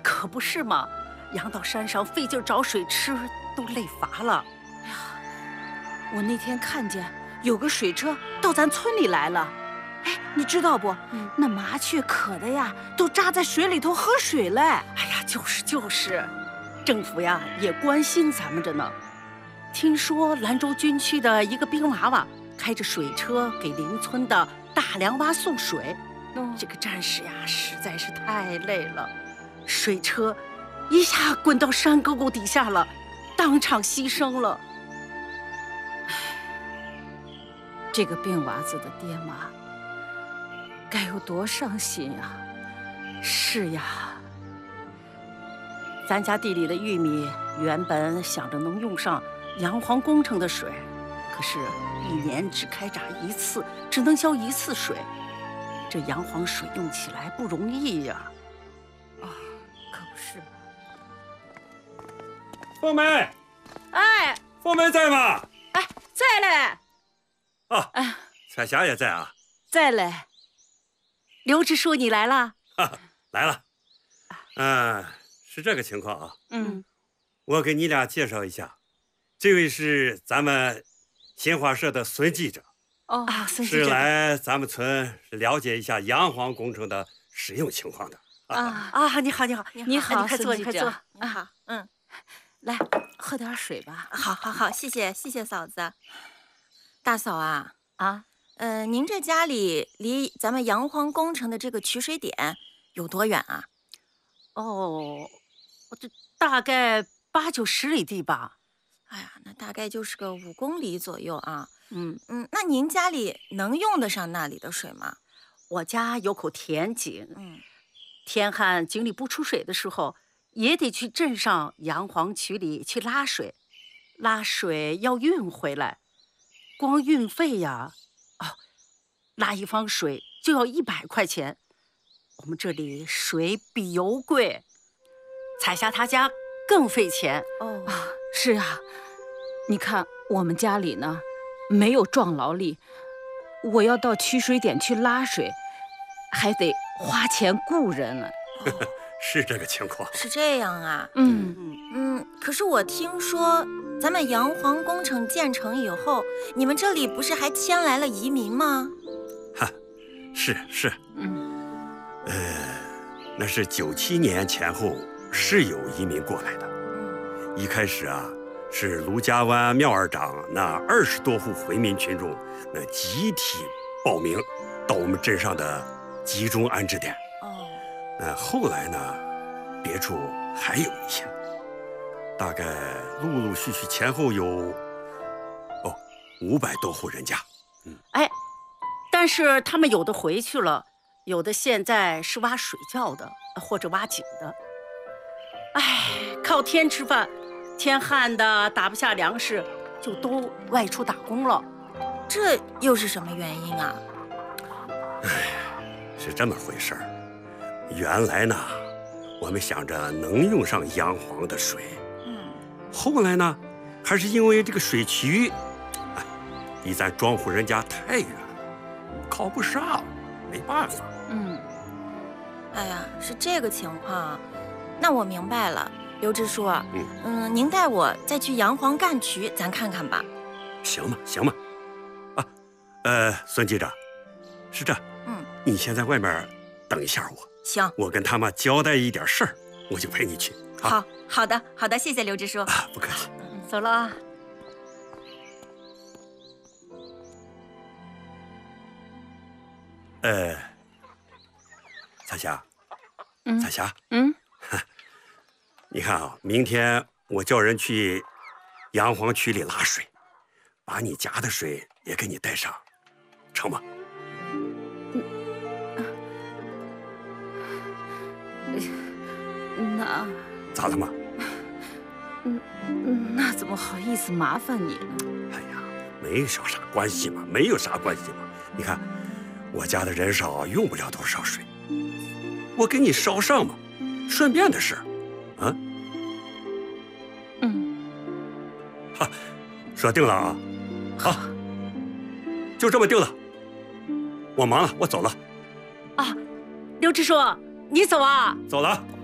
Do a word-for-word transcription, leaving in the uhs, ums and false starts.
可不是嘛，羊到山上费劲找水吃，都累乏了。 哎呀，我那天看见有个水车到咱村里来了，哎，你知道不？嗯、那麻雀渴的呀，都扎在水里头喝水嘞。 哎呀，就是就是，政府呀也关心咱们着呢。听说兰州军区的一个兵娃娃开着水车给邻村的大梁洼送水，嗯、这个战士呀实在是太累了，水车一下滚到山沟沟底下了，当场牺牲了。 唉，这个病娃子的爹妈该有多伤心呀！ 是呀，咱家地里的玉米原本想着能用上洋黄工程的水，可是一年只开闸一次，只能浇一次水，这洋黄水用起来不容易呀。 啊，可不是。 凤梅， 哎， 凤梅在吗？ 哎，在嘞。 啊，哎，彩霞也在啊。 在嘞。 刘支书，你来了。 来了。嗯、呃，是这个情况啊。 嗯， 我给你俩介绍一下，这位是咱们新华社的孙记者。 哦啊，孙记者是来咱们村了解一下洋黄工程的使用情况的。 啊啊，你好，你好， 你好， 你快坐，你快坐。 你好，嗯， 来喝点水吧。 好，好，好，谢谢，谢谢嫂子。大嫂啊， 啊， 呃，您这家里离咱们洋黄工程的这个取水点有多远啊？ 哦，这大概八九十里地吧。 哎呀，那大概就是个五公里左右啊。 嗯嗯，那您家里能用得上那里的水吗？ 我家有口田井， 嗯， 天旱井里不出水的时候，也得去镇上洋黄渠里去拉水，拉水要运回来，光运费呀，哦，拉一方水就要一百块钱。我们这里水比油贵，彩霞她家更费钱。 哦啊，是啊，你看我们家里呢，没有壮劳力，我要到取水点去拉水，还得花钱雇人了。 哦、 是这个情况。 是这样啊。 嗯嗯，可是我听说咱们洋黄工程建成以后，你们这里不是还迁来了移民吗？ 哈，是是。 嗯。 呃，那是九七年前后是有移民过来的。 嗯， 一开始啊，是卢家湾庙二长那二十多户回民群众，那集体报名到我们镇上的集中安置点。 哦， 那后来呢，别处还有一些，大概陆陆续续前后有哦五百多户人家。 嗯，哎，但是他们有的回去了。有的现在是挖水窖的，或者挖井的。哎，靠天吃饭，天旱的打不下粮食，就都外出打工了。 这又是什么原因啊？ 哎，是这么回事儿。原来呢，我们想着能用上洋黄的水， 嗯， 后来呢，还是因为这个水渠，哎，离咱庄户人家太远了，靠不上，没办法。 嗯， 哎呀，是这个情况，那我明白了，刘支书， 嗯嗯，您带我再去洋黄干渠，咱看看吧。 行吧，行吧，啊，呃，孙记者，是这， 嗯， 你先在外面等一下我， 行， 我跟他们交代一点事儿，我就陪你去。啊、 好，好的，好的，谢谢刘支书。 啊，不客气。 嗯，走了啊。 呃。彩霞， 嗯， 彩霞， 嗯， 你看啊，明天我叫人去洋黄渠里拉水，把你家的水也给你带上，成吗？ 嗯，那咋了嘛？ 嗯，那怎么好意思麻烦你呢？ 哎呀，没啥啥关系嘛，没有啥关系嘛。你看，我家的人少，用不了多少水。我给你捎上嘛，顺便的事，啊， 嗯， 哈，说定了啊，好，就这么定了。我忙了，我走了。 啊，刘支书，你走啊？ 走了。